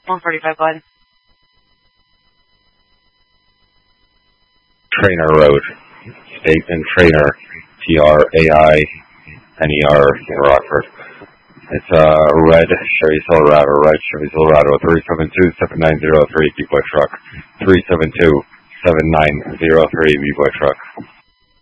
145, go ahead. Trainer Road, State and Trainer, TRAINER in Rockford. It's a red Chevy Silverado, 372-7903 B-Boy truck, 372-7903 B-Boy truck.